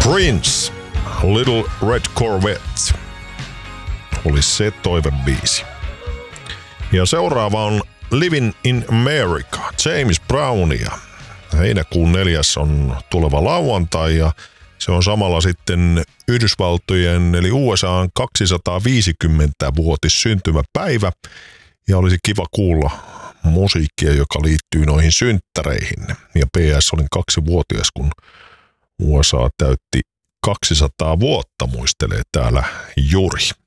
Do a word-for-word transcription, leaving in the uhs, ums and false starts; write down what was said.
Prince, Little Red Corvette oli se toivebiisi. Ja seuraava on Living in America, James Brownia. Heinäkuun neljäs on tuleva lauantai ja se on samalla sitten Yhdysvaltojen eli U S A:n kaksisataaviisikymmenvuotis syntymäpäivä. Ja olisi kiva kuulla musiikkia, joka liittyy noihin synttäreihin. Ja P S olin kaksivuotias, kun U S A täytti kaksisataa vuotta, muistelee täällä Juri.